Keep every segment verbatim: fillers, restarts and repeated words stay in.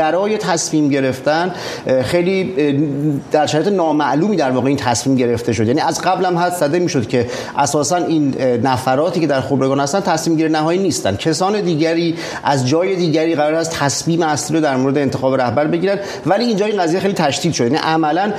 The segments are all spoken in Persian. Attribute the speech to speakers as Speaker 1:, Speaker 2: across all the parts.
Speaker 1: برای تصمیم گرفتن خیلی در شرایط نامعلومی در واقع این تصمیم گرفته شد. یعنی از قبل هم حد زده میشد که اساساً این نفراتی که در خبرگان هستن تصمیم گیر نهایی نیستن، کسان دیگری از جای دیگری قرار است تصمیم اصلی رو در مورد انتخاب رهبر بگیرن. ولی اینجا این قضیه خیلی تشدید شده، یعنی عملاً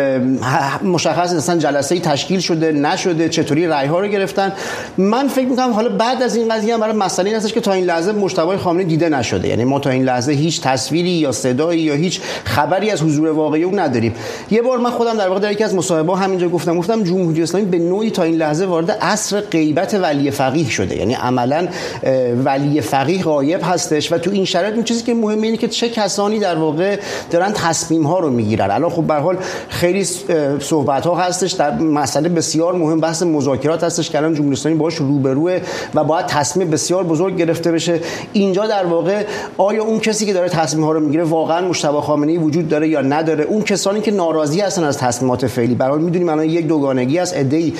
Speaker 1: مشخص اصلا جلسه‌ای تشکیل شده نشده، چطوری رأی ها رو گرفتن. من فکر می‌کنم حالا بعد از این قضیه هم برای مسئله این هستش که تا این لحظه مجتبی خامنه‌ای دیده نشده، یعنی ما تا این لحظه هیچ تصویری یا صدایی یا هیچ خبری از حضور واقعی او نداریم. یه بار من خودم در واقع در یکی از مصاحبه‌ها همینجا گفتم گفتم جمهوری اسلامی به نوعی تا این لحظه وارد عصر غیبت ولی فقیه شده، یعنی عملاً ولی فقیه غایب هستش و تو این شرایط این چیزی که مهمه اینه که چه کسانی در واقع دارن تصمیم ها رو میگیرن. الان خب به هر حال خیلی صحبت ها هستش در مسئله بسیار مهم، بحث مذاکرات هستش که الان جمهوری اسلامی باهاش روبروه و باید تصمیم بسیار بزرگ گرفته بشه. اینجا در واقع آیا اون کسی که داره تصمیم ها رو میگیره واقعا مجتبی خامنه‌ای وجود داره یا نداره؟ اون کسانی که ناراضی هستن از تصمیمات فعلی، به هر حال میدونیم الان یک دوگانگی است، عده‌ای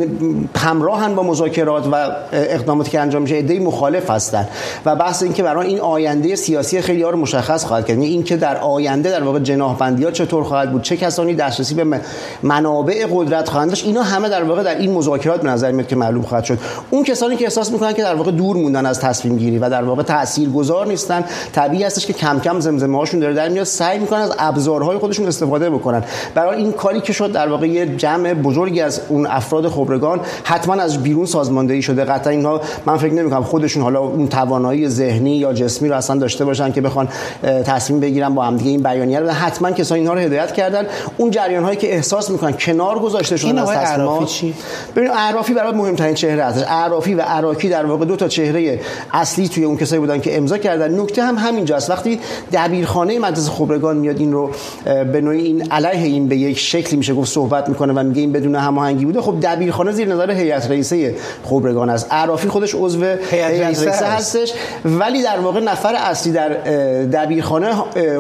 Speaker 1: همراهن با مذاکرات و اقداماتی که انجام میشه، عده‌ای مخالف هستن و بحث این که برای این آینده سیاسی خیلی ها رو مشخص خواهد کرد، یعنی این که در آینده در واقع جناح‌بندی‌ها چطور خواهد بود، چه کسانی دسترسی به منابع قدرت خواهند داشت، اینا همه در واقع در این مذاکرات به نظر میاد که معلوم خواهد شد. اون کسانی که احساس میکنن که در واقع دور موندن از تصمیم گیری و در واقع تاثیرگذار نیستن، طبیعی هستش که کم کم زمزمه هاشون داره در میاد، سعی میکنن از ابزارهای خودشون استفاده بکنن. برای این کاری که شد در واقع یه جمع بزرگی از اون افراد خبرگان حتما از بیرون سازماندهی شده. قطعا اینها من فکر نمیکنم خودشون حالا اون توانایی ذهنی یا جسمی رو اصلا داشته باشن که بخوان تصمیم بگیرن با هم دیگه این بیانیه رو. حتما کسایی اینها رو هدایت کردن. اون جریان هایی که احساس میکنن کنار گذاشته شدن از تصمیمات. ببین اعرافی برای مهمترین چهره هستش. اعرافی و عراقی در واقع دو تا چهره اصلی توی اون کسایی بودن که امضا کردن. نکته هم همینجاست، وقتی دبیرخانه مجلس خبرگان میاد این رو به نوعی این علیه این به یک شکلی میشه گفت صحبت میکنه و میگه این بدون هماهنگی بوده، خب دبیرخانه زیر نظر هیئت رئیسه خبرگان است. اعرافی خودش عضو هیئت رئیسه هستش، ولی در واقع نفر اصلی در دبیرخانه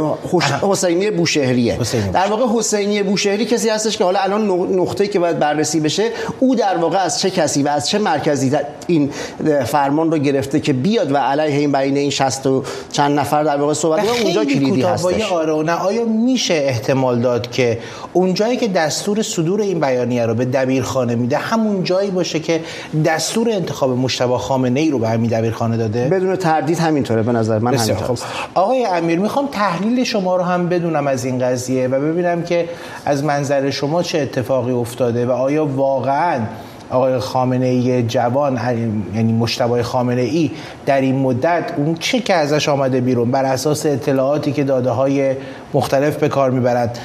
Speaker 1: حسینی بوشهریه. در واقع حسینی بوشهری کسی هستش که حالا الان نقطه‌ای که باید بررسی بشه او در واقع از چه کسی و از چه مرکزی این فرمان رو گرفته که بیاد و علیه این بین این شصت و چند نفر در واقع صحبت کنه. اونجا کلیدی هستش.
Speaker 2: آره آیا میشه احتمال داد که اون جایی که دستور صدور این بیانیه رو به دبیرخانه میده همون جایی باشه که دستور انتخاب مجتبی خامنه‌ای رو به همین دبیرخانه داده؟
Speaker 1: بدون تردید همینطوره به نظر من. همینطوره.
Speaker 2: خب. آقای امیر میخوام تحلیل شما رو هم بدونم از این قضیه و ببینم که از منظر شما چه اتفاقی افتاده و آیا واقعاً آقای خامنه‌ای جوان یعنی مجتبی خامنه‌ای در این مدت اون چه که ازش آمده بیرون بر اساس اطلاعاتی که داده‌های مختلف به کار میبرد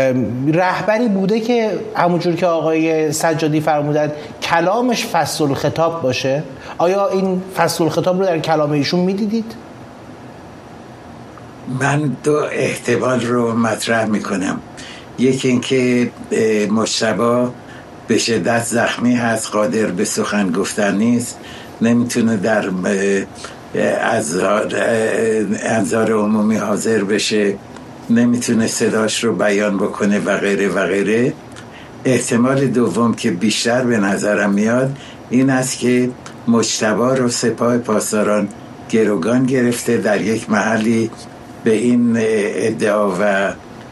Speaker 2: رهبری بوده که همونجور که آقای سجادی فرمودند کلامش فصل الخطاب باشه؟ آیا این فصل الخطاب رو در کلام ایشون میدیدید؟
Speaker 3: من دو احتمال رو مطرح میکنم. یکی اینکه مجتبی به شدت زخمی هست، قادر به سخن گفتن نیست، نمیتونه در انظار عمومی حاضر بشه، نمیتونه صداش رو بیان بکنه و غیره و غیره. احتمال دوم که بیشتر به نظرم میاد این است که مجتبی رو سپاه پاسداران گروگان گرفته، در یک محلی به این ادعا و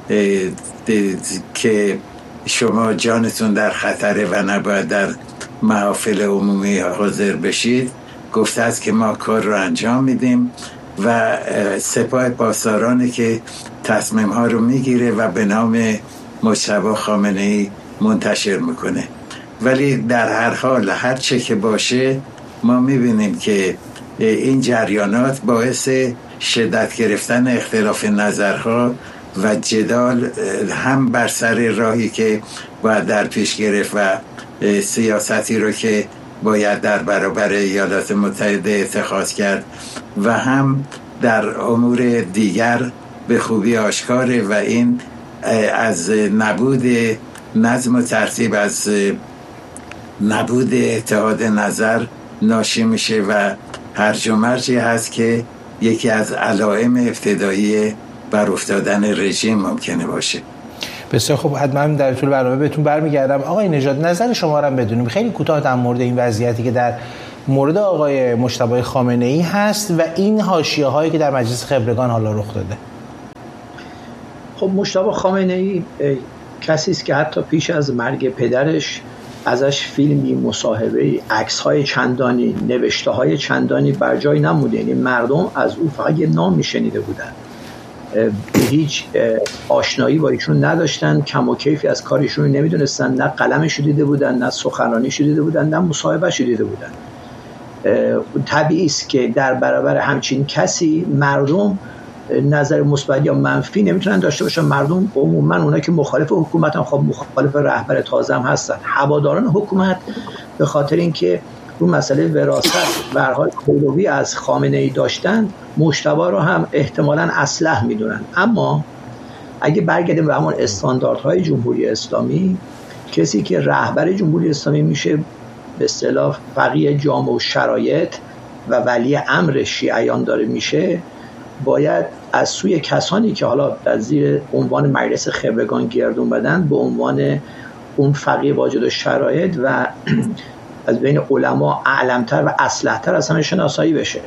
Speaker 3: که شما جانتون در خطره و نباید در محافل عمومی حاضر بشید گفته است که ما کار رو انجام میدیم و سپاه پاسدارانی که تصمیم ها رو میگیره و به نام مجتبی خامنه‌ای منتشر میکنه. ولی در هر حال هر چه که باشه ما میبینیم که این جریانات باعث شدت گرفتن اختلاف نظرها و جدال هم بر سر راهی که باید در پیش گرفت و سیاستی رو که باید در برابر ایالات متحده اتخاذ کرد و هم در امور دیگر به خوبی آشکاره و این از نبود نظم و ترتیب، از نبود اتحاد نظر ناشی میشه و هرج و مرجی هست که یکی از علائم ابتدایی بر افتادن رژیم ممکنه باشه.
Speaker 2: بسیار خوب، حتما در طول برنامه بهتون برمیگردم. آقای نژاد نظر شما رو هم بدونیم خیلی کوتاه در مورد این وضعیتی که در مورد آقای مجتبی خامنه‌ای هست و این حاشیه‌هایی که در مجلس خبرگان حالا رخ داده.
Speaker 4: خب مجتبی خامنه‌ای کسی است که حتی پیش از مرگ پدرش ازش فیلمی، مصاحبه‌ای، عکس‌های چندانی، نوشته‌های چندانی بر جای نموده. یعنی مردم از او فقط یه نام میشنیده بودن، هیچ آشنایی با ایشون نداشتن، کم و کیفی از کارشون نمیدونستن، نه قلمش دیده بودن، نه سخنرانیش دیده بودن، نه مصاحبهش دیده بودن. طبیعی است که در برابر همچین کسی مردم نظر مثبت یا منفی نمیتونن داشته باشن. مردم عموما اونایی که مخالف حکومتن، خب مخالف رهبر تازه هم هستن. هواداران حکومت به خاطر اینکه اون مسئله وراثت به هر حال کلوبی از خامنه‌ای داشتن، مجتبی رو هم احتمالاً اصلح میدونن. اما اگه برگردیم به همون استانداردهای جمهوری اسلامی، کسی که رهبر جمهوری اسلامی میشه به اصطلاح فقیه جامع و شرایط و ولی امر شیعیان داره میشه، باید از سوی کسانی که حالا در زیر عنوان مجلس خبرگان گردون بدن به عنوان اون فقیه واجد و شرایط و از بین علما اعلمتر و اصلحتر از همه شناسایی بشه.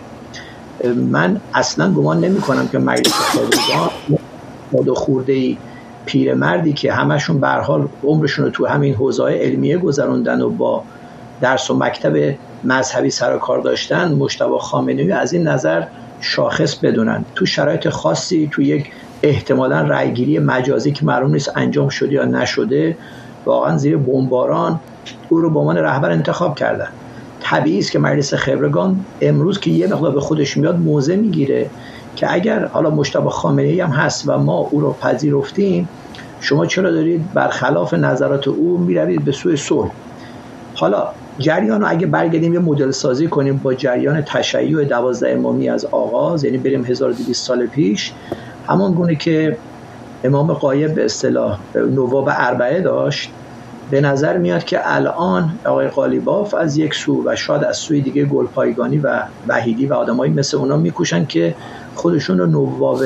Speaker 4: من اصلا گمان نمی کنم که مجلس خبرگان ماد و خورده‌ای پیرمردی که همشون به هر حال عمرشون رو تو همین حوزه‌های علمیه گذروندن و با درس و مکتب مذهبی سر و کار داشتن، مجتبی خامنه‌ای از این نظر شاخص بدونن. تو شرایط خاصی، تو یک احتمالاً رأیگیری مجازی که معلوم نیست انجام شده یا نشده، واقعا زیر بمباران او رو به عنوان رهبر انتخاب کردن. طبیعی است که مجلس خبرگان امروز که یه مقدار به خودش میاد موضع میگیره که اگر حالا مجتبی خامنه‌ای هم هست و ما او رو پذیرفتیم، شما چرا دارید برخلاف نظرات او میروید به سوی صلح؟ حالا جریان رو اگه برگردیم یه مدل سازی کنیم با جریان تشیع دوازده امامی از آغاز، یعنی بریم هزار و دویست سال پیش، همون گونه که امام غایب به اصطلاح نواب اربعه داشت، به نظر میاد که الان آقای قالیباف از یک سو و شاید از سوی دیگه گلپایگانی و وحیدی و آدمایی مثل اونا میکوشن که خودشون رو نواب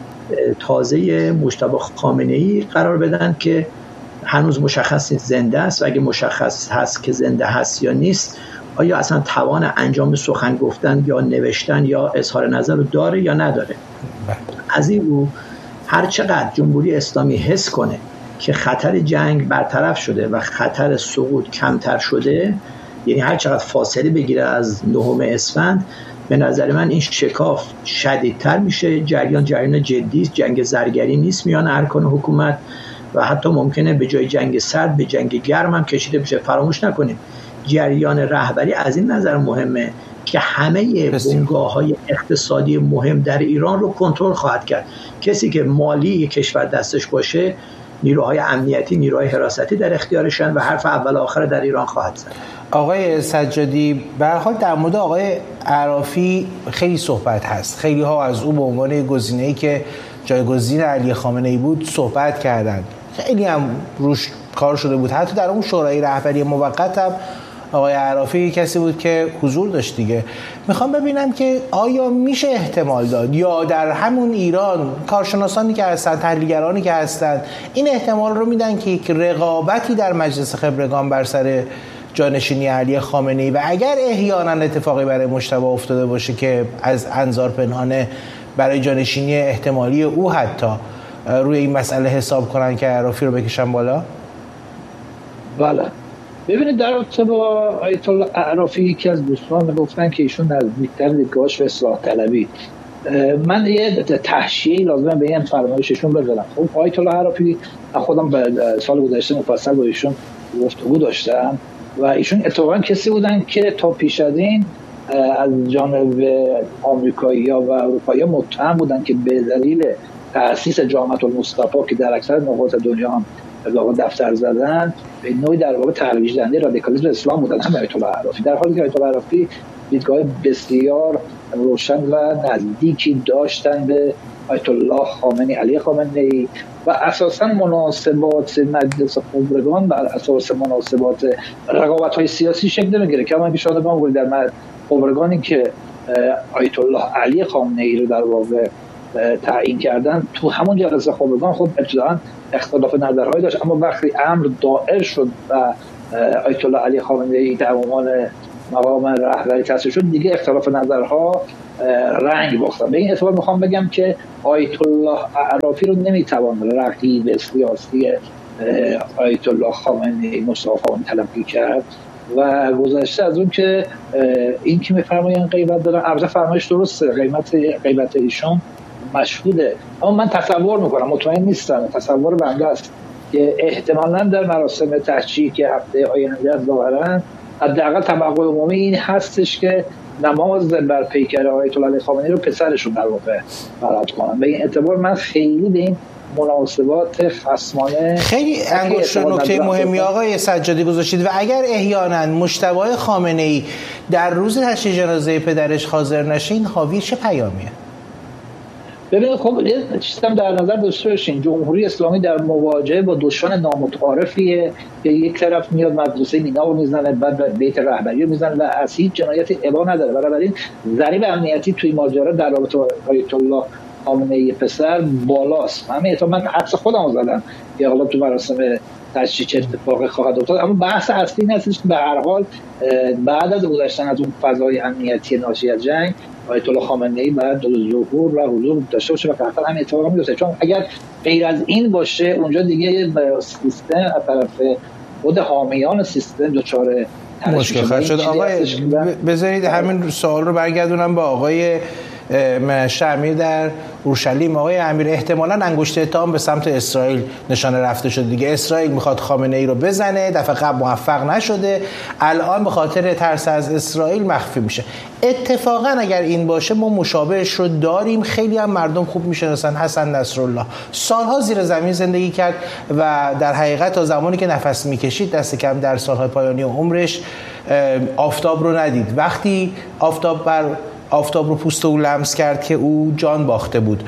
Speaker 4: تازه مجتبی خامنه‌ای قرار بدن که هنوز مشخص نیست زنده است و اگه مشخص هست که زنده هست یا نیست، آیا اصلا توان انجام سخن گفتن یا نوشتن یا اظهار نظر رو داره یا نداره. از این رو هر چقدر جمهوری اسلامی حس کنه که خطر جنگ برطرف شده و خطر سقوط کمتر شده، یعنی هر چقدر فاصله بگیره از نهم اسفند، به نظر من این شکاف شدیدتر میشه. جریان جریان جدی است، جنگ زرگری نیست میان ارکان حکومت و حتی ممکنه به جای جنگ سرد به جنگ گرم هم کشیده بشه. فراموش نکنیم جریان رهبری از این نظر مهمه که همه بنگاه‌های اقتصادی مهم در ایران رو کنترل خواهد کرد. کسی که مالی کشور دستش باشه، نیروهای امنیتی، نیروهای حراستی در اختیارشن و حرف اول آخر در ایران خواهد زد.
Speaker 2: آقای سجادی، به هر حال در مورد آقای عرافی خیلی صحبت هست. خیلی ها از او به عنوان گزینه‌ای که جایگزین علی خامنه‌ای بود صحبت کردند. خیلی هم روش کار شده بود. حتی در اون شورای رهبری موقت هم آقای عرافی کسی بود که حضور داشت دیگه. میخوام ببینم که آیا میشه احتمال داد یا در همون ایران کارشناسانی که هستن، تحلیلگرانی که هستن، این احتمال رو میدن که یک رقابتی در مجلس خبرگان بر سر جانشینی علی خامنه‌ای و اگر احیانا اتفاقی برای مجتبی افتاده باشه که از انظار پنهانه برای جانشینی احتمالی او حتی روی این مسئله حساب کنن که عرافی رو بکشن بالا؟
Speaker 5: بله. ببینید در رابطه با آیت الله عرافی یکی از دوستان گفتن که ایشون نزدیکتر دیدگاهش به اصلاح طلبی. من یه تحشیه‌ای لازمه به این فرمایششون بذارم. خب آیت الله عرافی خودم به سال گذشته مفصل با ایشون گفتگو داشتم و ایشون اتفاقا کسی بودن که تا پیش از این از جانب آمریکایی‌ها و اروپایی‌ها متهم بودن که به دلیل تأسیس جامعه المصطفی که در اکثر نقاط دنیا هم دفتر زدن، به نوعی در واقع ترویج دهنده رادیکالیسم اسلام بودن هم آیت الله عرافی، در حالی که آیت الله عرافی دیدگاه بسیار روشن و نزدیکی داشتن به آیت الله خامنه‌ای، علی خامنه‌ای و اساساً مناسبات مجلس خبرگان بر اساس مناسبات رقابت‌های سیاسی شکل نمی‌گیره که ما شاهد ما بودیم در خبرگانی که آیت الله علی خامنه‌ای رو در واقع تعیین کردن. تو همون جلسه خبرگان خب ابتداً اختلاف نظرهایی داشت، اما وقتی امر دائر شد و آیت الله علی خامنه‌ای در عنوان مقام رهبری تأسیس شد، دیگه اختلاف نظرها رنگ باختن. به این اعتبار میخوام بگم که آیت الله اعرافی رو نمیتوان رقیب سیاسی آیت الله خامنه‌ای مصطفی خامنه‌ای تلقی کرد و گذشته از اون که این که میفرمایند غیبت دارن، البته فرمایش درسته، قیمت غیبت ایشون مشهوده، اما من تصور میکنم، مطمئن نیستم، تصور بنده است که احتمالاً در مراسم تحچیک که هفته آینده از ظاهرا حداقل توقع عمومی این هستش که نماز بر پیکر آیت الله خامنه‌ای رو پسرشون در واقع برات کنن. به این اعتبار من خیلی به این مناسبات خصمانه
Speaker 2: خیلی انگشت نکته مهمی آقای سجادی گذاشتید و اگر احیانا مجتبی خامنه‌ای در روز تشییع جنازه پدرش حاضر نشه، این حاوی چه پیامیه؟
Speaker 5: ببینید خب یه چیزی هم در نظر داشته باشین، جمهوری اسلامی در مواجهه با دشمن نامتعارفیه که یک طرف میاد مدرسه مینا رو میزنه، بعد بیت رهبری رو میزنه و از هیچ جنایت ابا نداره. بنابراین ضریب امنیتی توی ماجرا در رابطه با آیت الله خامنه‌ای پسر بالاست. همین تو من حدس خودم زدم که حالا تو مراسم تشییع چه اتفاقی خواهد افتاد، اما بحث اصلی این هستش که به هر حال بعد از گذشتن از اون فضای امنیتی ناشی از جنگ آیت الله خامنه‌ای باید ظهور و حضور داشته باشه و قطعا هم اتفاق میفته، چون اگر غیر از این باشه اونجا دیگه سیستم از طرف خود حامیان سیستم دچار
Speaker 2: مشکل خواهد شد. آقای بذارید همین سوال رو برگردونم با آقای شمیر در اورشلیم. آقای امیر، احتمالاً انگشت اتهام به سمت اسرائیل نشانه رفته شده دیگه. اسرائیل میخواد خامنه‌ای رو بزنه، دفعه قبل موفق نشده، الان به خاطر ترس از اسرائیل مخفی میشه. اتفاقاً اگر این باشه ما مشابهش رو داریم، خیلی هم مردم خوب میشناسن، حسن نصرالله سالها زیر زمین زندگی کرد و در حقیقت تا زمانی که نفس میکشید دست کم در سالهای پایانی عمرش آفتاب رو ندید. وقتی آفتاب بر آفتاب رو پوست او لمس کرد که او جان باخته بود.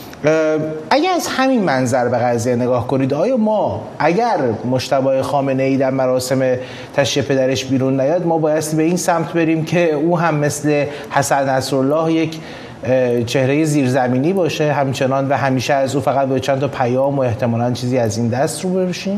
Speaker 2: اگر از همین منظر به قضیه نگاه کنید، آیا ما اگر مجتبی خامنه‌ای در مراسم تشییع پدرش بیرون نیاد، ما بایستی به این سمت بریم که او هم مثل حسن نصرالله یک چهره زیرزمینی باشه همچنان و همیشه از او فقط به چند تا پیام و احتمالاً چیزی از این دست رو بشیم؟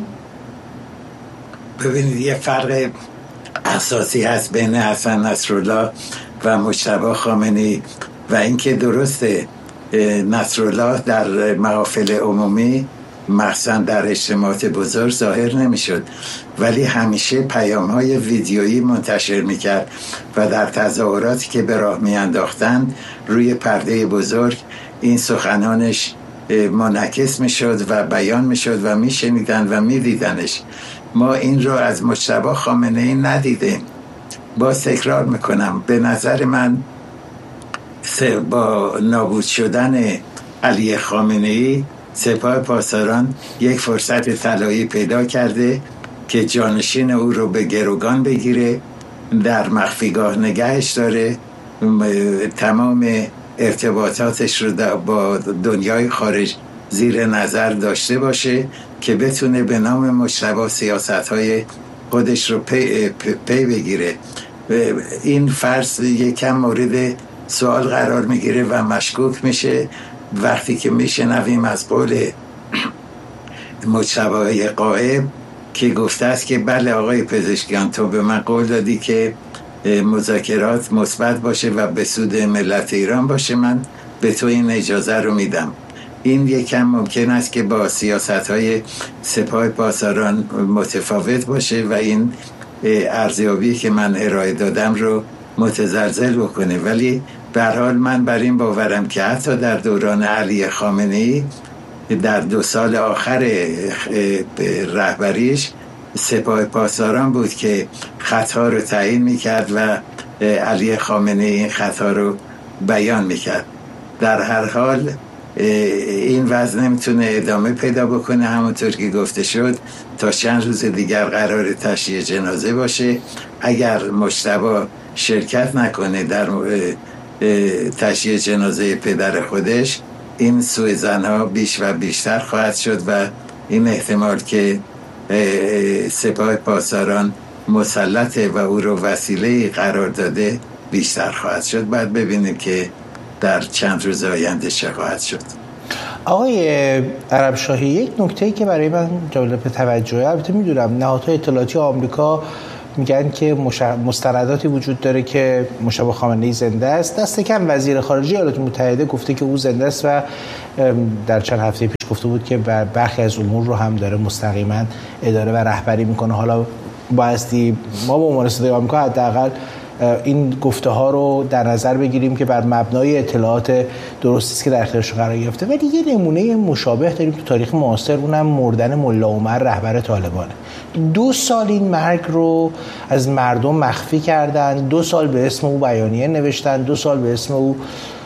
Speaker 3: ببینید یه فرق اساسی هست بین حسن نصرالله و مجتبی خامنه‌ای و اینکه درسته نصرالله در محافل عمومی مخصوصا در اجتماعات بزرگ ظاهر نمیشد، ولی همیشه پیام های ویدیویی منتشر میکرد و در تظاهراتی که به راه میانداختند روی پرده بزرگ این سخنانش منعکس میشد و بیان میشد و میشنیدن و میدیدنش. ما این رو از مجتبی خامنه‌ای ندیدیم. باز تکرار میکنم، به نظر من با نابود شدن علی خامنه‌ای سپاه پاسداران یک فرصت طلایی پیدا کرده که جانشین او رو به گروگان بگیره، در مخفیگاه نگهش داره، تمام ارتباطاتش رو با دنیای خارج زیر نظر داشته باشه که بتونه به نام مجتبی سیاست‌های خودش رو پی, پی, پی بگیره. این فرض یکم مورد سوال قرار میگیره و مشکوک میشه وقتی که میشنویم از قول مجتبی غائب که گفته است که بله آقای پزشکیان تو به من قول دادی که مذاکرات مثبت باشه و به سود ملت ایران باشه، من به تو این اجازه رو میدم. این یکم ممکن است که با سیاست‌های سپاه پاسداران متفاوت باشه و این ارزیابی که من ارائه دادم رو متزلزل بکنه، ولی به هر حال من بر این باورم که حتی در دوران علی خامنه‌ای در دو سال آخر رهبریش سپاه پاسداران بود که خطا رو تعیین میکرد و علی خامنه‌ای این خطا رو بیان میکرد. در هر حال این وضع نمیتونه ادامه پیدا بکنه، همونطور که گفته شد تا چند روز دیگر قرار تشییع جنازه باشه. اگر مجتبی شرکت نکنه در تشییع جنازه پدر خودش، این سوء ظن‌ها بیش و بیشتر خواهد شد و این احتمال که سپاه پاسداران مسلطه و او رو وسیله قرار داده بیشتر خواهد شد. بعد ببینیم که در چند روز آینده چه خواهد شد.
Speaker 2: آقای عربشاهی، یک نکته‌ای که برای من جالب توجهه، البته میدونم نهادهای اطلاعاتی آمریکا میگن که مستنداتی وجود داره که مشابه خامنه‌ای زنده است. دست کم وزیر خارجه ایالات متحده گفته که او زنده است و در چند هفته پیش گفته بود که برخی از امور رو هم داره مستقیما اداره و رهبری میکنه. حالا بایستی ما به عنوان صدای آمریکا حداقل این گفته ها رو در نظر بگیریم که بر مبنای اطلاعات درستی است که در اختیارش قرار گرفته. ولی یه نمونه مشابه داریم تو تاریخ معاصر، اونم مردن ملا عمر رهبر طالبانه. دو سال این مرگ رو از مردم مخفی کردن، دو سال به اسم او بیانیه نوشتن، دو سال به اسم او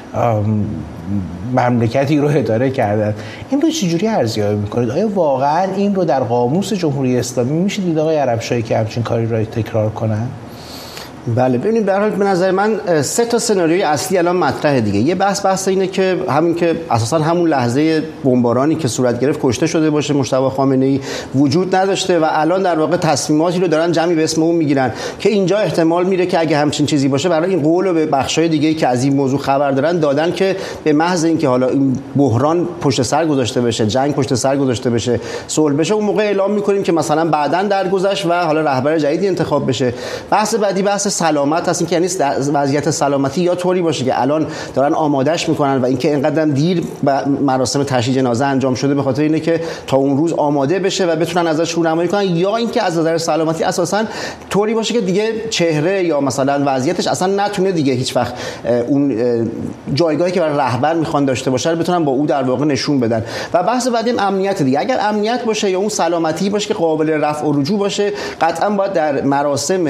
Speaker 2: مملکتی رو اداره کردن. این رو چجوری ارزیابی میکنید؟ آیا واقعا این رو در قاموس جمهوری اسلامی میشه دید آقای عربشاهی که همچین کاری رو تکرار کنن؟
Speaker 1: بله ببینید به هر حال به نظر من سه تا سناریوی اصلی الان مطرحه دیگه. یه بحث بحث اینه که همین که اساسا همون لحظه بمبارانی که صورت گرفت کشته شده باشه مجتبی خامنه‌ای وجود نداشته و الان در واقع تصمیماتی رو دارن جمعی به اسم اون میگیرن که اینجا احتمال میره که اگه همچین چیزی باشه برای این قول و به بخشای دیگه‌ای که از این موضوع خبر دارن دادن که به محض اینکه حالا این بحران پشت سر گذاشته بشه، جنگ پشت سر گذاشته بشه، صلح بشه، اون موقع اعلام می‌کنیم که مثلا بعداً درگذشت و حالا رهبر جدیدی انتخاب بشه. بحث بعدی بحث سلامت هست، که یعنی وضعیت سلامتی یا طوری باشه که الان دارن آمادهش میکنن و اینکه اینقدر دیر مراسم تشییع جنازه انجام شده به خاطر اینه که تا اون روز آماده بشه و بتونن ازش رونمایی کنن، یا اینکه از نظر سلامتی اساسا طوری باشه که دیگه چهره یا مثلا وضعیتش اصلا نتونه دیگه هیچ وقت اون جایگاهی که برای رهبر میخوان داشته باشه بتونن با او در واقع نشون بدن. و بحث بعدی امنیت دیگه. اگر امنیت باشه یا اون سلامتی باشه که قابل رفع و رجوع باشه، قطعا باید در مراسم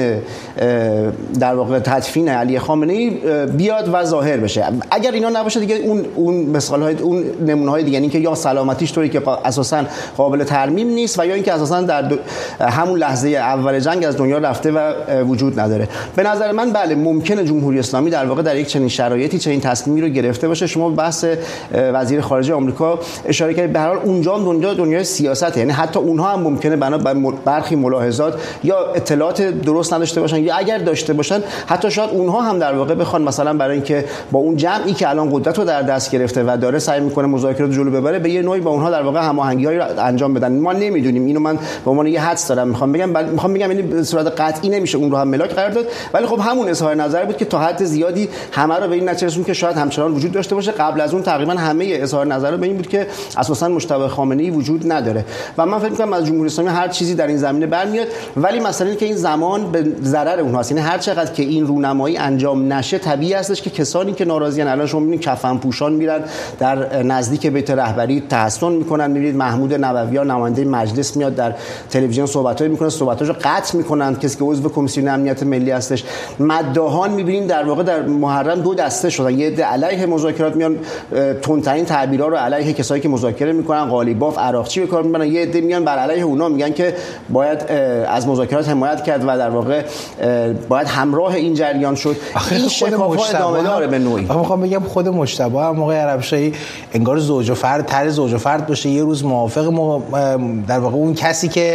Speaker 1: در واقع تدفین علی خامنه‌ای بیاد و ظاهر بشه. اگر اینا نباشه دیگه اون اون مثال‌های اون نمونه‌های دیگه، یعنی که یا سلامتیش طوری که اساساً قابل ترمیم نیست و یا اینکه اساساً در همون لحظه اول جنگ از دنیا رفته و وجود نداره. به نظر من بله ممکنه جمهوری اسلامی در واقع در یک چنین شرایطی چنین تصمیمی رو گرفته باشه. شما بحث وزیر خارجه آمریکا اشاره کردید، به هر حال اونجا دنیا دنیای سیاست، یعنی حتی اونها هم ممکنه بنا بر برخی ملاحظات یا اطلاعات درست نداشته باشن، یا اگر داشته باشن حتی شاید اونها هم در واقع بخوان مثلا برای اینکه با اون جمعی که الان قدرت رو در دست گرفته و داره سعی میکنه مذاکرات جلو ببره به یه نوعی با اونها در واقع هماهنگی‌هایی رو انجام بدن. ما نمیدونیم، اینو من به عنوان یه حدس دارم میخوام بگم، میخوام بگم یعنی به صورت قطعی نمیشه اون رو هم ملاک قرار داد، ولی خب همون اظهار نظر بود که تا حد زیادی همه رو به این نتیجه رسوند که شاید همچنان وجود داشته باشه. قبل از اون تقریبا همه اظهار نظر به این بود که اساسا مجتبی خامنه‌ای وجود نداره و من فکر می‌کنم از جمهوری اسلامی هر چیزی در این زمینه برمیاد، ولی مسئله اینه که این زمان به ضرر اونهاست. یعنی هر چقدر که این رونمایی انجام نشه طبیعی هستش که کسانی که ناراضیان، الان شما می‌بینید کفن پوشان میرن در نزدیک بیت رهبری تحسن میکنن، می‌بینید محمود نبویان نماینده مجلس میاد در تلویزیون صحبت‌هایی میکنه، صحبتاشو قطع میکنن، کسی که عضو کمیسیون امنیت ملی هستش. مداحان می‌بینید در واقع در محرم دو دسته شدن، یه عده علیه مذاکرات میان تندترین تعبیرها رو علیه کسایی که مذاکره میکنن قالیباف عراقچی به کار میبرن، یه عده میان بر علیه اونا میگن که باید از مذاکرات حمایت کرد و در واقع باید همراه این جریان شد. این شکاف‌ها ادامه داره به نوعی.
Speaker 2: من میخوام بگم خود مجتبی هم موقع عربشاهی انگار زوج و فرد طرح زوج و فرد باشه، یه روز موافق در واقع اون کسی که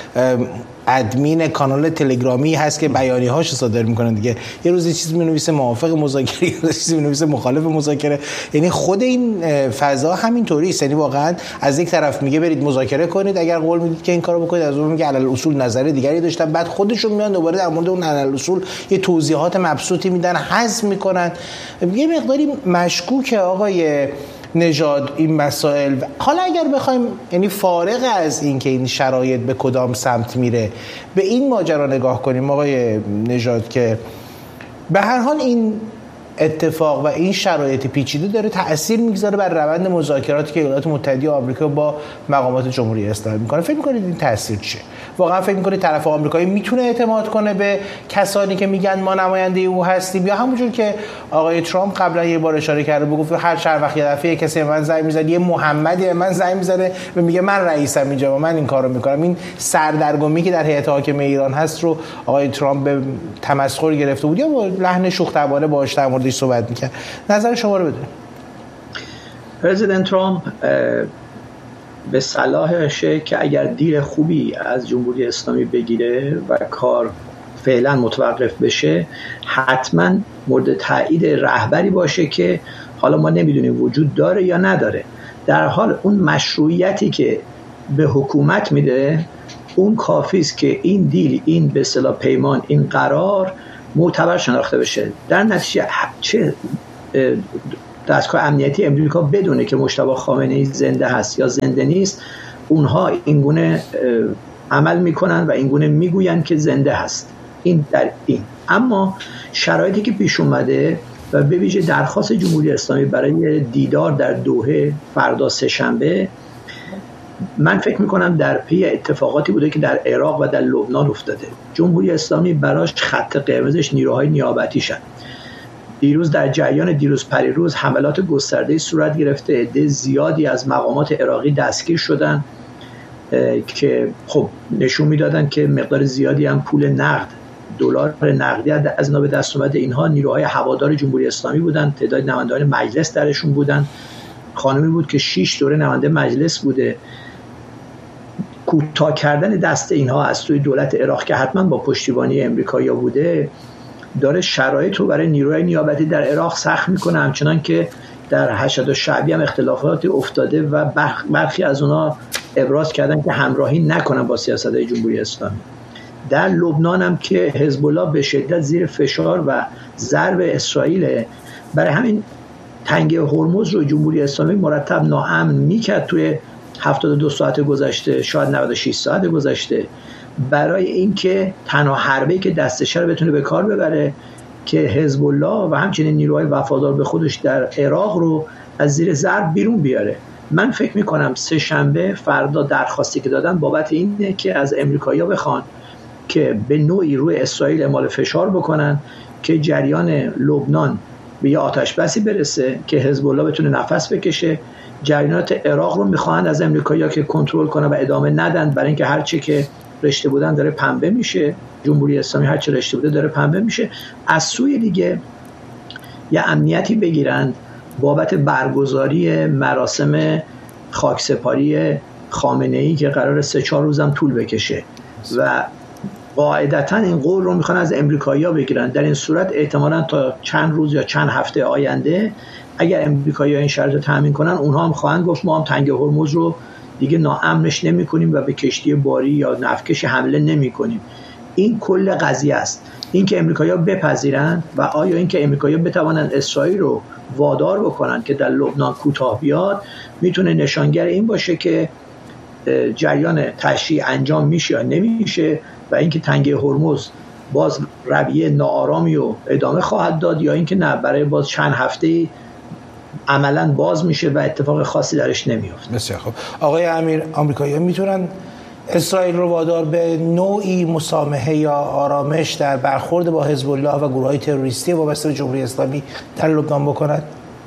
Speaker 2: ادمین کانال تلگرامی هست که بیانیه‌هاش صادر میکنه دیگه، یه روز چیزی می‌نویسه موافق مذاکره، یه روز چیزی می‌نویسه مخالف مذاکره. یعنی خود این فضا همینطوری است. یعنی واقعا از یک طرف میگه برید مذاکره کنید اگر قول میدید که این کارو بکنید، از اون میگه علل اصول نظر دیگری داشتن، بعد خودشون میان دوباره در مورد اون علل اصول یه توضیحات مبسوطی میدن، حذف میکنن. یه مقداری مشکوکه آقای نژاد این مسائل. حالا اگر بخوایم یعنی فارغ از این که این شرایط به کدام سمت میره به این ماجرا نگاه کنیم آقای نژاد که به هر حال این اتفاق و این شرایط پیچیده داره تأثیر میگذاره بر روند مذاکراتی که ایالات متحده آمریکا با مقامات جمهوری اسلامی میکنه، فکر میکنید این تأثیر چیه؟ واقعا فکر میکنید طرف آمریکایی میتونه اعتماد کنه به کسانی که میگن ما نماینده او هستیم، یا همونجور که آقای ترامپ قبلا یه بار اشاره کرده بود گفت هر چند وقت یه دفعه کسی من زنگ میزنه، یه محمدی من زنگ میزنه و میگه من رئیسم اینجا و من این کارو میکنم. این سردرگمی که در هیئت حاکمه ایران هست رو آقای ترامپ به تمسخر گرفته بود یا با لحن شوخ طبعانه باهاش در موردش صحبت میکرد. نظر شما رو بدونیم.
Speaker 4: پرزیدنت ترامپ به صلاحشه که اگر دیر خوبی از جمهوری اسلامی بگیره و کار فعلا متوقف بشه، حتما مورد تایید رهبری باشه که حالا ما نمیدونیم وجود داره یا نداره. در حال اون مشروعیتی که به حکومت میده اون کافی است که این دیل، این به اصطلاح پیمان، این قرار معتبر شناخته بشه. در نتیجه چه دستگاه امنیتی امریکا بدونه که مجتبی خامنه‌ای زنده هست یا زنده نیست، اونها اینگونه عمل میکنن و اینگونه میگوین که زنده هست. این در این. اما شرایطی که پیش اومده و به ویژه درخواست جمهوری اسلامی برای دیدار در دوحه فردا سه‌شنبه، من فکر میکنم در پی اتفاقاتی بوده که در عراق و در لبنان افتاده. جمهوری اسلامی براش خط قرمزش نیروهای نیابتی شد. دیروز در جریان دیروز پریروز حملات گسترده‌ای صورت گرفته، عده زیادی از مقامات عراقی دستگیر شدن که خب نشون میدادن که مقدار زیادی هم پول نقد، دلار نقدی از اینا به دست اومده. اینها نیروهای هوادار جمهوری اسلامی بودن، تعداد نمایندگان مجلس درشون بودن. خانمی بود که شش دوره نماینده مجلس بوده. کوتاه کردن دست اینها از سوی دولت عراق که حتما با پشتیبانی امریکایی‌ها بوده، داره شرایط رو برای نیروهای نیابتی در عراق سخت میکنه. همچنان که در حشد شعبی هم اختلافاتی افتاده و برخی از اونا ابراز کردن که همراهی نکنن با سیاست‌های جمهوری اسلامی. در لبنان هم که حزب الله به شدت زیر فشار و ضرب اسرائیل، برای همین تنگه هرمز رو جمهوری اسلامی مرتب ناامن میکرد توی هفتاد و دو ساعت گذشته، شاید نود و شش ساعت گذشته، برای اینکه تنها حربه‌ای که دستشه رو بتونه به کار ببره که حزب الله و همچنین نیروهای وفادار به خودش در عراق رو از زیر ضرب بیرون بیاره. من فکر میکنم سه شنبه فردا درخواستی که دادن بابت اینه که از امریکایی‌ها بخوان که به نوعی روی اسرائیل اعمال فشار بکنن که جریان لبنان به یه آتش بسی برسه که حزب الله بتونه نفس بکشه. جریانات عراق رو میخوان از امریکایی‌ها که کنترل کنن و ادامه ندن، برای اینکه هرچی که رشته بودن داره پنبه میشه. جمهوری اسلامی هرچی رشته بوده داره پنبه میشه. از سوی دیگه یه امنیتی بگیرند بابت برگزاری مراسم خاکسپاری خامنه‌ای که قرار سه چهار روزم طول بکشه و قاعدتاً این قول رو میخوان از امریکایی‌ها بگیرن. در این صورت احتمالاً تا چند روز یا چند هفته آینده اگر امریکایی‌ها این شرط رو تامین کنن، اونها هم خواهند گفت ما هم تنگ هرمز رو دیگه ناامنش نمی‌کنیم و به کشتی باری یا نفتکش حمله نمی‌کنیم. این کل قضیه است. این که امریکایی‌ها بپذیرن و آیا این که امریکایی‌ها بتوانند اسرائیل رو وادار بکنن که در لبنان کوتاه بیاد، میتونه نشانگر این باشه که جریان تشریع انجام میشه یا نمیشه و اینکه تنگه هرمز باز رویه ناآرامی و ادامه خواهد داد یا اینکه نه، برای باز چند هفته عملاً باز میشه و اتفاق خاصی درش نمیفته.
Speaker 2: بسیار خب آقای امیر، آمریکایی‌ها میتونن اسرائیل رو وادار به نوعی مسامحه یا آرامش در برخورد با حزب الله و گروه‌های تروریستی وابسته به جمهوری اسلامی در لبنان بکنند؟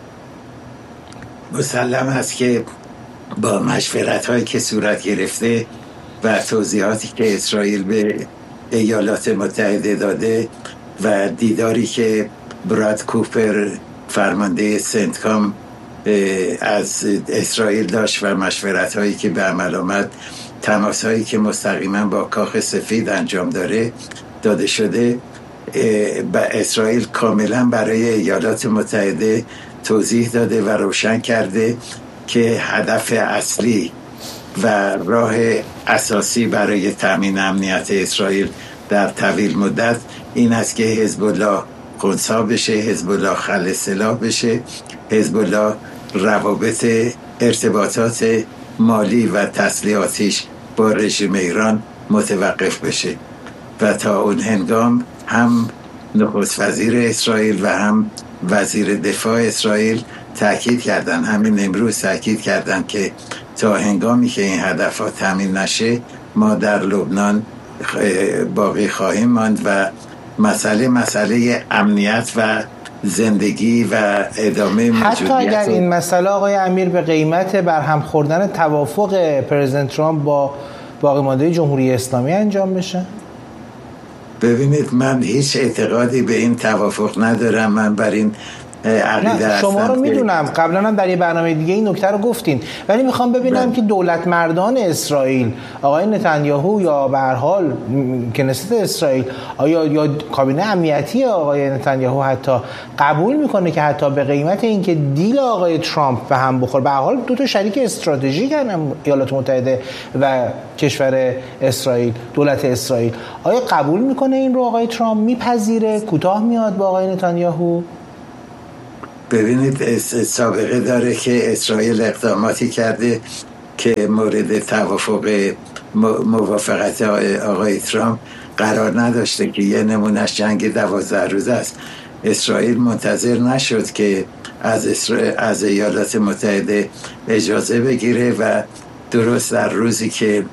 Speaker 3: مسلم است که با مشورت‌هایی که صورت گرفته و توضیحاتی که اسرائیل به ایالات متحده داده و دیداری که براد کوپر فرمانده سنتکام از اسرائیل داشت و مشورت‌هایی که به عمل آمد، تماس‌هایی که مستقیما با کاخ سفید انجام داره داده شده، با اسرائیل کاملا برای ایالات متحده توضیح داده و روشن کرده که هدف اصلی و راه اساسی برای تامین امنیت اسرائیل در طویل مدت این است که حزب الله خنثی بشه، حزب الله خل سلاح بشه، حزب الله روابط ارتباطات مالی و تسلیحاتیش با رژیم ایران متوقف بشه و تا اون هنگام هم نخست وزیر اسرائیل و هم وزیر دفاع اسرائیل تأکید کردن، همین امروز تأکید کردن که تا هنگامی که این هدفات تامین نشه ما در لبنان باقی خواهیم ماند و مسئله مسئله امنیت و زندگی و ادامه موجودیت.
Speaker 2: حتی اگر این مسئله آقای امیر به قیمت برهم خوردن توافق پرزیدنت ترامپ با باقی مانده جمهوری اسلامی انجام بشه؟
Speaker 3: ببینید، من هیچ اعتقادی به این توافق ندارم. من بر این عقیده
Speaker 2: شما رو میدونم قبلا هم در یه برنامه دیگه این نکته رو گفتین، ولی میخوام ببینم که دولت مردان اسرائیل، آقای نتانیاهو یا به هر حال کنست اسرائیل، آیا یا کابینه امنیتی آقای نتانیاهو حتی قبول میکنه که حتی به قیمت اینکه دیل آقای ترامپ به هم بخوره، به هر حال دو تا شریک استراتژیک هستن ایالات متحده و کشور اسرائیل، دولت اسرائیل، آیا قبول میکنه این رو آقای ترامپ؟ میپذیره؟ کوتاه میاد با آقای نتانیاهو؟
Speaker 3: ببینید سابقه داره که اسرائیل اقداماتی کرده که مورد توافق موافقت آقای ترامپ قرار نداشته که یه نمونش جنگ دوازده روزه است. اسرائیل منتظر نشد که از از ایالات متحده اجازه بگیره و درست در روزی که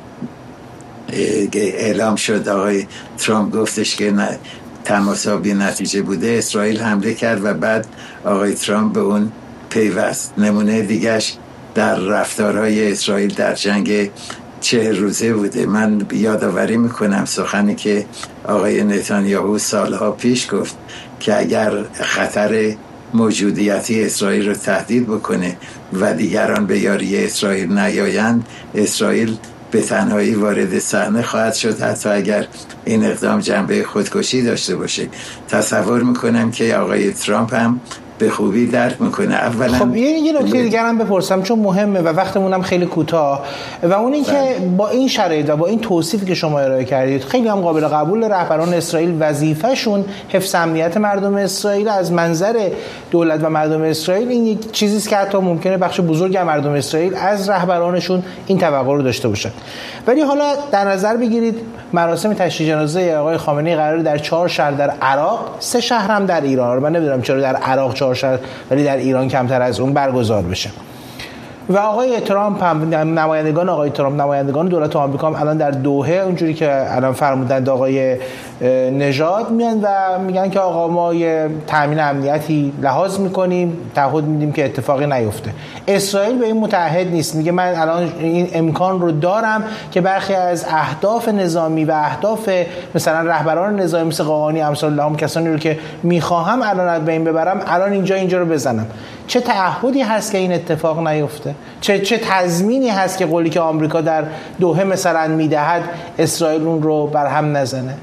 Speaker 3: اعلام شد آقای ترامپ گفتش که تماسا بی نتیجه بوده، اسرائیل حمله کرد و بعد آقای ترامپ به اون پیوست. نمونه دیگهش در رفتارهای اسرائیل در جنگ چهل روزه بوده. من یادآوری میکنم سخنی که آقای نتانیاهو سالها پیش گفت که اگر خطر موجودیتی اسرائیل رو تهدید بکنه و دیگران به یاری اسرائیل نیایند، اسرائیل به تنهایی وارد صحنه خواهد شد، حتی اگر این اقدام جنبه خودکشی داشته باشه. تصور میکنم که آقای ترامپ هم به خوبی درک میکنه. اولا
Speaker 2: خب یه یه نکته دیگر هم بپرسم چون مهمه و وقتمون هم خیلی کوتاه، و اون این که با این شرایط و با این توصیفی که شما ارائه کردید خیلی هم قابل قبول، رهبران اسرائیل وظیفه‌شون حفظ امنیت مردم اسرائیل. از منظر دولت و مردم اسرائیل این یک چیزی است که حتی ممکنه بخش بزرگی از مردم اسرائیل از رهبرانشون این توقع رو داشته باشن. ولی حالا در نظر بگیرید مراسم تشییع جنازه آقای خامنه‌ای قراره در چهار شهر در عراق، سه شهر هم در ایران، من نمیدونم چرا در عراق چهار شهر ولی در ایران کمتر از اون برگزار بشه. و آقای ترامپ هم، نمایندگان آقای ترامپ، نمایندگان دولت آمریکا هم الان در دوحه اونجوری که الان فرمودند آقای نژاد میان و میگن که آقا ما یه تامین امنیتی لحاظ میکنیم، تعهد میدیم که اتفاقی نیفته. اسرائیل به این متعهد نیست، میگه من الان این امکان رو دارم که برخی از اهداف نظامی و اهداف مثلا رهبران نظامی مثل قاآنی امثال الله، کسانی رو که میخواهم الان از بین ببرم، الان اینجا اینجا رو بزنم. چه تعهدی هست که این اتفاق نیفته؟ چه چه تضمینی هست که قولی که آمریکا در دوحه مثلا میدهد اسرائیل اون رو برهم نزنه؟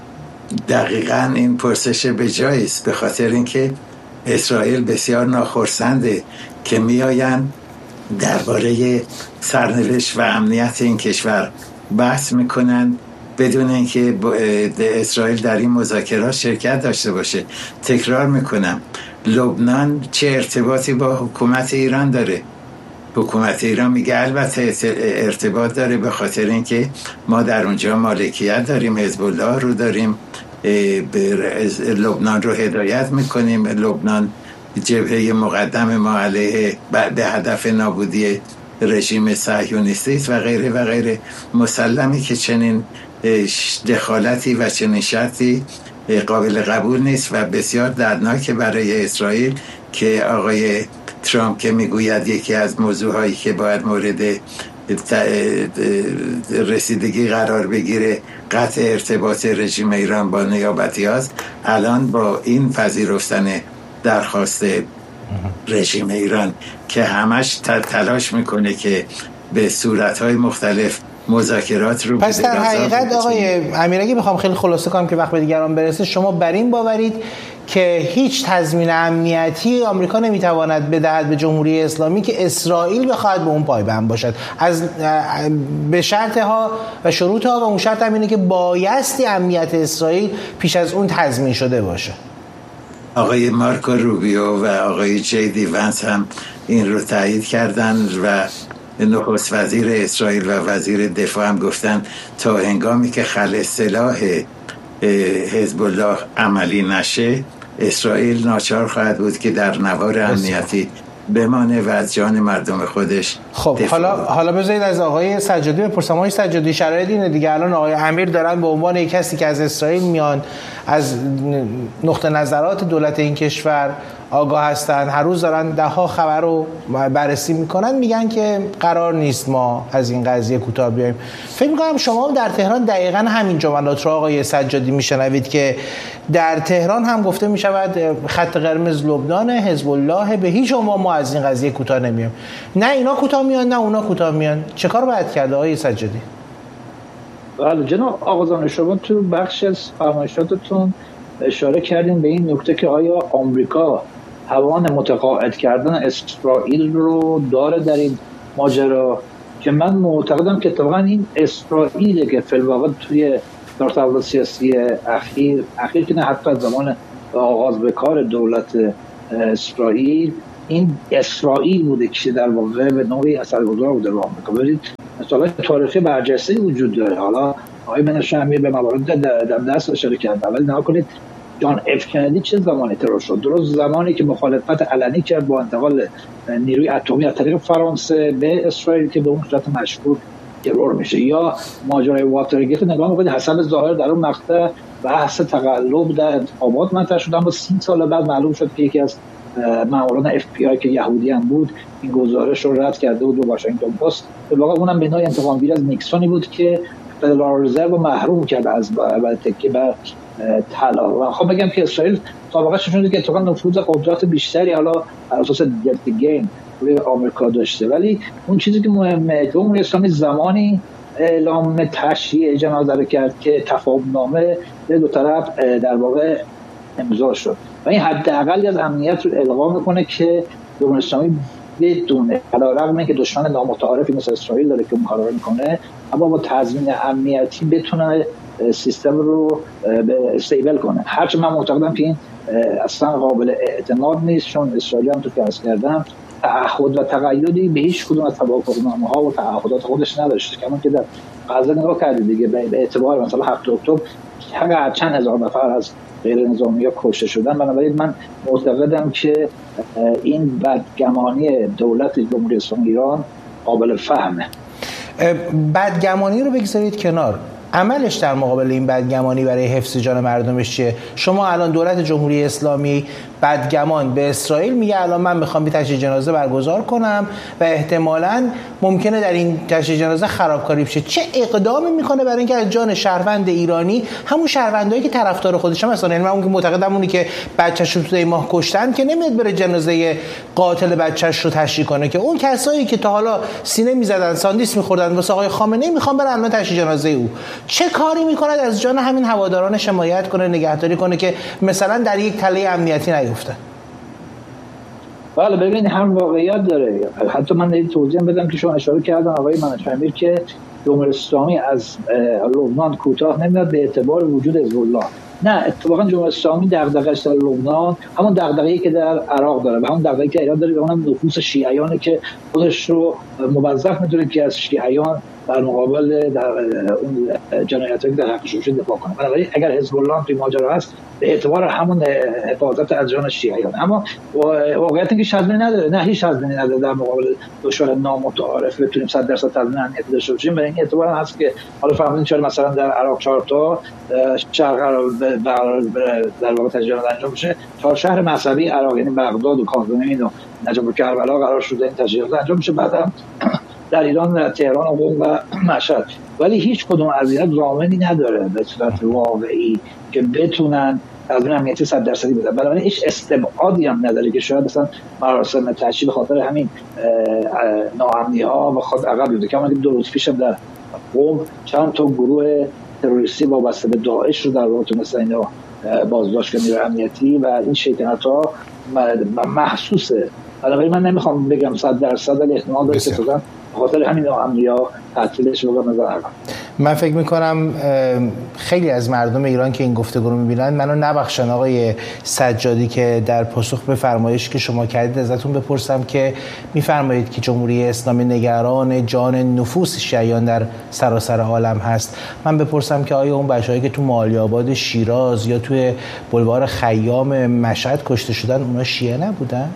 Speaker 3: دقیقاً این پرسش به جایی است، به خاطر اینکه اسرائیل بسیار ناخرسنده که میآیند درباره سرنوشت و امنیت این کشور بحث میکنن بدون اینکه اسرائیل در این مذاکرات شرکت داشته باشه. تکرار میکنم، لبنان چه ارتباطی با حکومت ایران داره؟ حکومت ایران میگه البته ارتباط داره، به خاطر اینکه ما در اونجا مالکیت داریم، حزب الله رو داریم، لبنان رو هدایت میکنیم، لبنان جبهه مقدم ما علیه به هدف نابودی رژیم صهیونیستی و غیره و غیره. مسلمی که چنین دخالتی و چنین شرطی قابل قبول نیست و بسیار دردناک برای اسرائیل که آقای ترامپ که میگوید یکی از موضوعهایی که باید مورد رسیدگی قرار بگیره قطع ارتباط رژیم ایران با نیابتی هاست، الان با این پذیرفتن درخواست رژیم ایران که همش تلاش میکنه که به صورتهای مختلف مذاکرات رو،
Speaker 2: پس در حقیقت آقای امیر اگه بخوام خیلی خلاصه کنم که وقت به دیگران برسه، شما بر این باورید که هیچ تضمین امنیتی آمریکا نمیتواند بدهد به جمهوری اسلامی که اسرائیل بخواهد به اون پایبند باشد، از به شرط ها و شروط ها، و اون شرط هم اینه که بایستی امنیت اسرائیل پیش از اون تضمین شده باشه.
Speaker 3: آقای مارکو روبیو و آقای جی دی ونس هم این رو تایید کردن و نخست وزیر اسرائیل و وزیر دفاع هم گفتن تا هنگامی که خلع سلاح حزب الله عملی نشه، اسرائیل ناچار خواهد بود که در نوار امنیتی بمانه و از جان مردم خودش
Speaker 2: خب
Speaker 3: دفاع.
Speaker 2: حالا حالا بذارید از آقای سجادی بپرسم. آقای سجادی، شرایط اینه دیگه، الان آقای امیر دارن به عنوان یک کسی که از اسرائیل میان، از نقطه نظرات دولت این کشور آگاه هستن، هر روز دارن ده ها خبر رو بررسی میکنن، میگن که قرار نیست ما از این قضیه کوتاه بیایم. فکر میکنم شما در تهران دقیقاً همین جملات رو آقای سجادی میشنوید که در تهران هم گفته میشود خط قرمز لبنان، حزب الله، به هیچ عنوان ما از این قضیه کوتاه نمیایم. نه اینا کوتاه میان نه اونا کوتاه میان. چه کار باید کرد آقای سجادی؟
Speaker 5: بله جناب آقازان، شما تو بخش از فرمایشاتتون اشاره کردیم به این نکته که آیا آمریکا توان متقاعد کردن اسرائیل رو داره در این ماجرا، که من معتقدم که اتفاقا این اسرائیله که فی الواقع توی در تحولات سیاسی اخیر اخیر که نه حتی از زمان آغاز به کار دولت اسرائیل، این اسرائیل بوده که در واقع به نوعی اثرگذار بوده رو آمریکا. برید مثلا تاریخی برجسته وجود داره. حالا آقای منش امیر به موارد در دست اشاره کرد، ولی نگاه کنید جان اف کندی چه زمانی ترور شد؟ درست زمانی که مخالفت علنی کرد با انتقال نیروی اتمی از طریق فرانسه به اسرائیل که به اون صورت مشهور ترور میشه. یا ماجرای واترگیت نگاه میکنید، حسب ظاهر در اون مقطع بحث تقلب در انتخابات مطرح شد، اما سی سال بعد معلوم شد که یکی از ماموران اف بی آی که یهودی هم بود این گزارش رو رد کرده بود و واشنگتن پست به واقع اونم به نوعی انتقامگیری از نیکسونی بود که فدرال رزرو رو محروم کرد از بعد تکیه بر طلا. و خب بگم که اسرائیل سابقه شده که اتفاقا نفوذ قدرت بیشتری حالا بر اساس دلتا گیم روی آمریکا داشته، ولی اون چیزی که مهمه جمهوری اسلامی زمانی اعلام تشییع جنازه رو کرد که تفاهم‌نامه به دو طرف در واقع امضا شد و این حداقل از امنیت رو القا میکنه که جمهوری اسلامی بدونه علیرغم اینکه دشمن نامتعارفی مثل اسرائیل داره که اون کارا رو میکنه، اما با تضمین امنیتی بتونه سیستم رو استیبل کنه. هرچند من معتقدم که این اصلا قابل اعتماد نیست، چون اسرائیل هم تو که عرض کردم تعهد و تقییدی به هیچ کدوم از توافقنامه‌ها و تعهدات خودش نداشته. کما که در غزه نگاه کردید دیگه، به اعتبار مثلا هفتم اکتبر حقیقتا چند هزار نفر از غیر نظامی‌ها کشته شدن. بنابراین من معتقدم که این بدگمانی دولت جمهوری اسلامی ایران قابل فهمه.
Speaker 2: بدگمانی رو بگذارید کنار، عملش در مقابل این بدگمانی برای حفظ جان مردمش چیه؟ شما الان دولت جمهوری اسلامی بدگمان به اسرائیل میگه الان من میخوام بی تشییع جنازه برگزار کنم و احتمالاً ممکنه در این تشییع جنازه خرابکاری بشه. چه اقدامی میکنه برای اینکه از جان شهروند ایرانی، همون شهروندایی که طرفدار خودش هم مثلا، یعنی من اون که معتقدم اونی که بچه‌ش رو تو ماه کشتن که نمیاد بره جنازه قاتل بچه‌ش رو تشییع کنه، که اون کسایی که تا حالا سینه میزدن ساندویچ میخوردن واسه آقای خامنه‌ای میخوان برن الان تشییع جنازه او. چه کاری میکنه از جان همین هواداران حمایت کنه، نگهداری کنه که مثلا در یک تله امنیتی نیفته؟
Speaker 5: بله ببین هم واقعیت داره. حتی من این توضیح بدم که شما اشاره کردن آقای منش امیر که جمهوری اسلامی از لبنان کوتاه نمیاد به اعتبار وجود حزب الله. نه، اتفاقا جمهوری اسلامی دغدغه‌اش در لبنان همون دغدغه‌ای که در عراق داره و همون دغدغه‌ای که ایران داره، به اونم نفوذ شیعیانه که خودش رو موظف می‌دونه که از شیعیان در مقابل در اون جنایاتی که در حقش شده دفاع کنه. بنابراین اگر حزب الله توی ماجرا هست به اعتبار همون حفاظت از جان شیعیان، اما واقعیت اینکه شاذبینی نداره. نه هیچ شاذبینی نداره در مقابل دشمن نامتعارف بتونیم صد درصد تضمین امنیت داشته باشیم. برای این اعتبار هست که حالا فهمیدین چرا مثلا در عراق چهار تا شهر در واقع تشکیل انجام بشه، چهار شهر مذهبی عراق یعنی بغداد و کاظمین و نجف و کربلا قرار شده این تشکیلات انجام بشه، بعدم در ایران در تهران و قم و مشهد. ولی هیچ کدوم از اینا ضامنی نداره به صورت واقعی که بتونن از اون امنیتی صد درصدی بدن. بنابراین هیچ استبعادی هم نداره که شاید مثلا مراسم تشییع به خاطر همین ناامنی ها و خود عقب بیفته. که دو روز پیش در قم چند تا گروه تروریستی وابسته به داعش رو در واقع مثلا اینا بازداشت کردن نیروی امنیتی و این شیطنت ها محسوسه. بنابراین من نمیخوام بگم صد درصد، ولی احتمال داره که مثلا خاطر همین ناامنی‌ها تعطیلش رو بذارن.
Speaker 2: من فکر میکنم خیلی از مردم ایران که این گفتگو رو میبینن منو نبخشن آقای سجادی که در پاسخ به فرمایشی که شما کردید ازتون بپرسم که میفرمایید که جمهوری اسلامی نگران جان نفوس شیعیان در سراسر عالم هست. من بپرسم که آیا اون بچه‌هایی که تو مالی‌آباد شیراز یا توی بلوار خیام مشهد کشته شدن اونا شیعه نبودن؟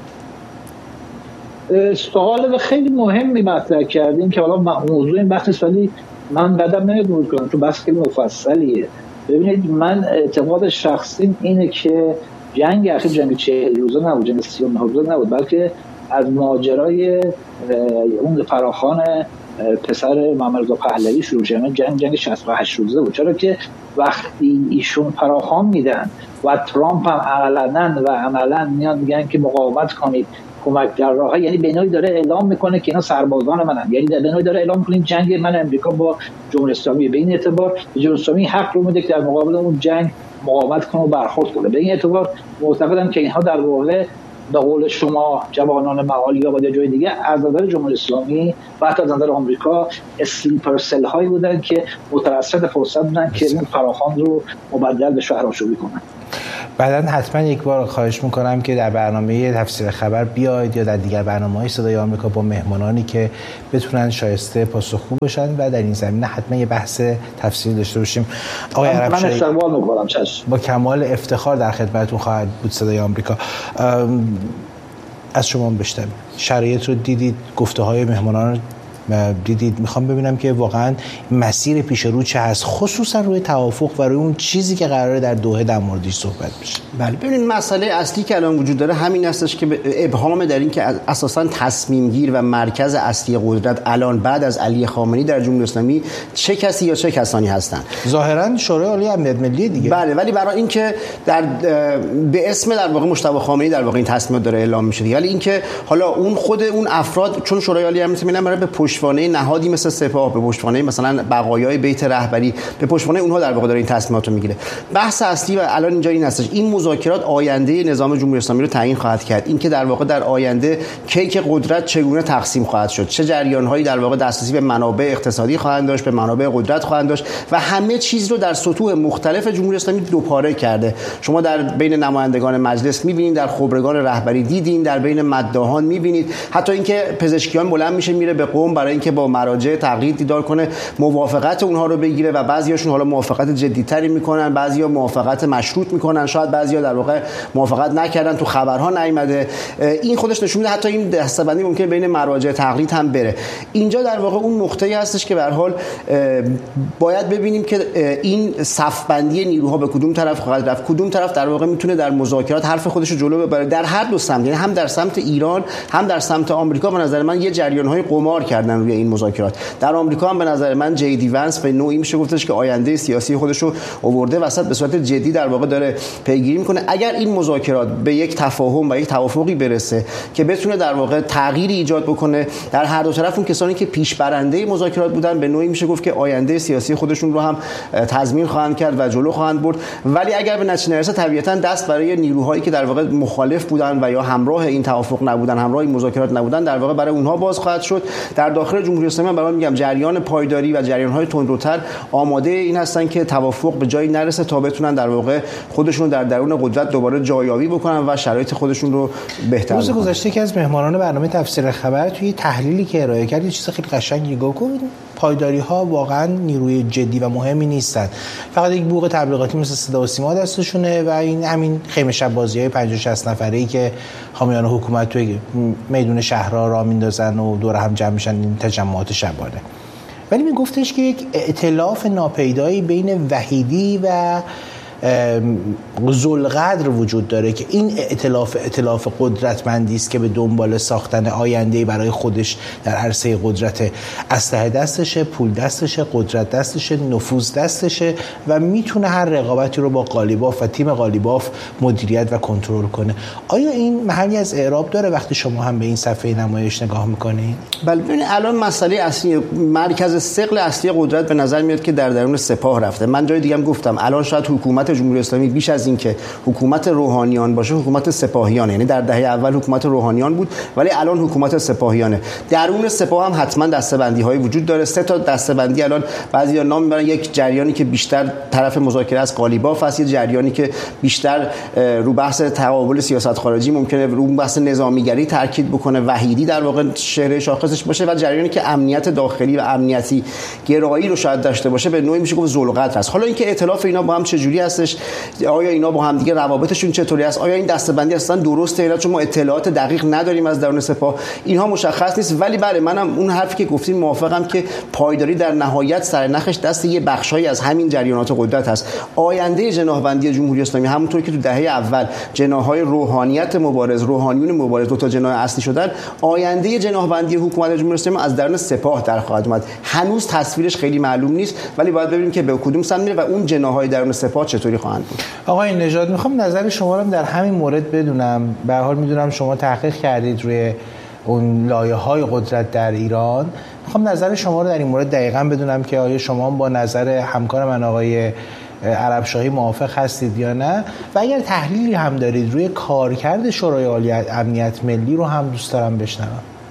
Speaker 5: سوال خیلی مهمی مطرح کردیم که حالا موضوع این بحث، ولی من بعدم نمیدونم کنم تو بحث خیلی مفصلیه. ببینید من اعتقاد شخصیم اینه که جنگ اخیر جنگ چهل روزه نبود، جنگ سی و نه روزه نبود، بلکه از ماجرای اون فراخوان پسر محمد رضا پهلوی شروع شد. جنگ جنگ شصت و هشت روزه بود، چرا که وقتی ایشون فراخوان میدن و ترامپ هم علنا و عملا میان میگن که مقاومت کنید، کمک در راه، یعنی به نوعی داره اعلام میکنه که اینا سربازان منن، یعنی به نوعی داره اعلام میکنه جنگ من امریکا با جمهوری اسلامی. به این اعتبار جمهوری اسلامی حق رو میده که در مقابل اون جنگ مقاومت کنه و برخورد کنه. به این اعتبار معتقدم که اینها در واقع به قول شما جوانان معالی یا جای دیگه از نظر جمهوری اسلامی و حتی از نظر آمریکا اسلیپر سل هایی بودن که مترصد فرصت بودن که این فراخوان رو مبدل به شهرآشوبی کنن.
Speaker 2: بعداً حتما یک بار خواهش میکنم که در برنامه تفسیر خبر بیاید یا در دیگر برنامه‌های صدای آمریکا با مهمانانی که بتونن شایسته پاسخگو بشن و در این زمینه حتما یه بحث تفصیلی داشته باشیم. آقای عربشاهی،
Speaker 5: من استقبال میکنم. چشم.
Speaker 2: با کمال افتخار در خدمتتون خواهد بود صدای آمریکا. از شما بشنویم، شرایط رو دیدید، گفته های مهمانان دیدید، میخوام ببینم که واقعا مسیر پیش رو چه هست، خصوصا روی توافق و روی اون چیزی که قراره در دوحه در موردش صحبت بشه.
Speaker 1: بله، ببینید مسئله اصلی که الان وجود داره همین هستش که ابهام در این که اساسا تصمیم گیر و مرکز اصلی قدرت الان بعد از علی خامنه‌ای در جمهوری اسلامی چه کسی یا چه کسانی هستند.
Speaker 2: ظاهرا شورای عالی امنیت ملی دیگه.
Speaker 1: بله، ولی برای اینکه در به اسم در واقع مجتبی خامنه‌ای در واقع این تصمیمات داره اعلام میشه، ولی اینکه حالا اون خود اون افراد، چون شورای عالی امنیت ملی برای به پشتوانه نهادی مثل سپاه، به پشتوانه مثلا بقایای بیت رهبری، به پشتوانه اونها در واقع داره این تصمیمات رو میگیره. بحث اصلی و الان اینجا این هستش، این مذاکرات آینده نظام جمهوری اسلامی رو تعیین خواهد کرد. این که در واقع در آینده کیک قدرت چگونه تقسیم خواهد شد، چه جریان‌هایی در واقع دسترسی به منابع اقتصادی خواهند داشت، به منابع قدرت خواهند داشت و همه چیز رو در سطوح مختلف جمهوری اسلامی دوپاره کرده. شما در بین نمایندگان مجلس می‌بینید، در خبرگان رهبری دیدین، در بین مداحان می‌بینید، حتی اینکه پزشکیان بلند میشه میره به قم برای اینکه با مراجع تقلید دیدار کنه، موافقت اونها رو بگیره و بعضیاشون حالا موافقت جدی‌تری میکنن، بعضیا موافقت مشروط میکنن، شاید بعضیا در واقع موافقت نکردن، تو خبرها نیامده. این خودش نشون میده حتی این دسته‌بندی ممکن بین مراجع تقلید هم بره. اینجا در واقع اون نقطه‌ای هستش که به هر حال باید ببینیم که این صف‌بندی نیروها به کدوم طرف خواهد رفت، کدوم طرف در واقع میتونه در مذاکرات حرف خودش رو جلو ببره در هر دو سمت، یعنی هم در سمت ایران هم در سمت آمریکا. به نظر من یه جریان‌های قمار کردن روی این مذاکرات. در آمریکا هم به نظر من جی دی ونس به نوعی میشه گفتش که آینده سیاسی خودش رو آورده وسط، به صورت جدی در واقع داره پیگیری میکنه. اگر این مذاکرات به یک تفاهم و یک توافقی برسه که بتونه در واقع تغییری ایجاد بکنه در هر دو طرف، اون کسانی که پیش برنده مذاکرات بودن به نوعی میشه گفت که آینده سیاسی خودشون رو هم تضمین خواهند کرد و جلو خواهند برد. ولی اگر به نتیجه نرسه، طبیعتا دست برای نیروهایی که در واقع مخالف بودن و یا همراه این توافق نبودن، همراه این مذاکرات نبودن، در واقع برای اونها باز خواهد شد. در داخل جمهوری اسلامی برام میگم جریان پایداری و جریان‌های تندروتر آماده این هستن که توافق به جایی نرسه تا بتونن در واقع خودشون در درون قدرت دوباره جاییابی بکنن و شرایط خودشون رو بهتر
Speaker 2: روز
Speaker 1: بکنن.
Speaker 2: روز گذشته که از مهمانان برنامه تفسیر خبر توی تحلیلی که ارائه کرد یه چیز خیلی قشنگی گفت، پایداری‌ها واقعا نیروی جدی و مهمی نیستن، فقط یک بوق تبلیغاتی مثل صدا و سیما دستشونه و این همین خیمه شب بازی‌های پنجاه شصت نفره‌ای که حامیان حکومت توی میدون شهرها راه میندازن و دور هم جمع میشن، این تجمعات شبانه. ولی می گفتش که یک ائتلاف ناپیدایی بین وحیدی و ذوالقدر وجود داره که این ائتلاف ائتلاف قدرتمندی است که به دنبال ساختن آینده برای خودش در عرصه قدرت، اسلحه دستشه، پول دستشه، قدرت دستشه، نفوذ دستشه و میتونه هر رقابتی رو با قالیباف و تیم قالیباف مدیریت و کنترل کنه. آیا این محلی از اعراب داره وقتی شما هم به این صفحه نمایش نگاه میکنید؟
Speaker 1: بله، ببینید الان مسئله اصلی، مرکز ثقل اصلی قدرت به نظر میاد که در درون سپاه رفته. من جای دیگه هم گفتم الان شاید حکومت جمهوری اسلامی بیش از این که حکومت روحانیان باشه، حکومت سپاهیانه. یعنی در دهه اول حکومت روحانیان بود ولی الان حکومت سپاهیانه. درون سپاه هم حتما دسته‌بندی های وجود داره. سه تا دسته‌بندی الان بعضیا نام میبرن، یک جریانی که بیشتر طرف مذاکره از قالیباف است، یک جریانی که بیشتر رو بحث تقابل سیاست خارجی ممکنه رو بحث نظامیگری تاکید بکنه، وحیدی در واقع چهره شاخصش باشه، و جریانی که امنیت داخلی و امنیتی گرایی رو شاید داشته باشه به نوعی میشه گفت ذوالقدر است. حالا اینکه ائتلاف اینا با هم چه جوری هست هستش؟ آیا اینا با هم دیگه روابطشون چطوری است؟ آیا این دسته‌بندی اصلا درسته یا چون ما اطلاعات دقیق نداریم از درون سپاه؟ اینها مشخص نیست. ولی بله منم اون حرفی که گفتیم موافقم که پایداری در نهایت سرنخش دست یه بخشایی از همین جریانات قدرت هست. آینده جناحبندی جمهوری اسلامی همونطور که تو دهه اول جناح‌های روحانیت مبارز، روحانیون مبارز دو تا جناح اصلی شدن، آینده جناحبندی حکومت جمهوری اسلامی از درون سپاه در خواهد اومد. هنوز تصویرش خیلی معلوم نیست ولی باید ببینیم که به کدوم سمت میره و اون جناح‌های درون سپاه چطوری خواهند بود.
Speaker 2: آقای نژاد میخوام نظر شما رو در همین مورد بدونم. به هر حال میدونم شما تحقیق کردید روی اون لایه‌های قدرت در ایران. میخوام نظر شما رو در این مورد دقیقاً بدونم که آیا شما با نظر همکار من آقای عربشاهی موافق هستید یا نه، و اگر تحلیلی هم دارید روی کارکرد شورای عالی امنیت ملی رو هم دوست دارم بشنوم.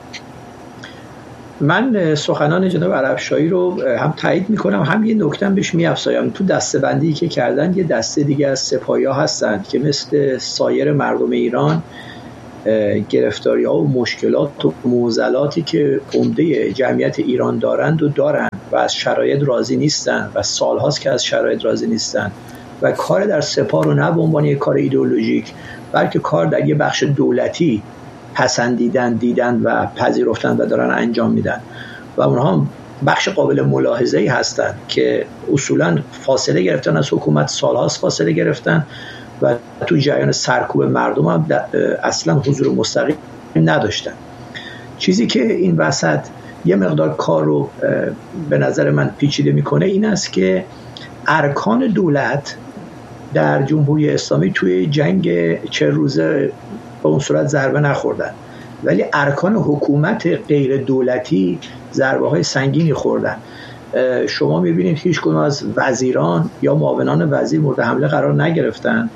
Speaker 4: من سخنان جناب عربشاهی رو هم تایید میکنم، هم یه نکته بهش میافزایم. تو دسته‌بندی که کردن یه دسته دیگه از سپاهی‌ها هستند که مثل سایر مردم ایران گرفتاری‌ها و مشکلات و معضلاتی که عمده جمعیت ایران دارند و دارند و از شرایط راضی نیستند و سالهاست که از شرایط راضی نیستند و کار در سپاه رو نه به عنوان یک کار ایدئولوژیک بلکه کار در یه بخش دولتی پسندیدن، دیدن و پذیرفتن و دارن انجام میدن و اونها بخش قابل ملاحظه‌ای هستند که اصولاً فاصله گرفتن از حکومت، سالهاست فاصله گرفتن و تو جریان سرکوب مردم هم اصلا حضور مستقیم نداشتن. چیزی که این وسط یه مقدار کار رو به نظر من پیچیده میکنه این است که ارکان دولت در جمهوری اسلامی توی جنگ چه روزه به اون صورت ضربه نخوردن، ولی ارکان حکومت غیر دولتی ضربه های سنگینی خوردن. شما میبینید هیچ کدوم از وزیران یا معاونان وزیر مورد حمله قرار نگرفتن.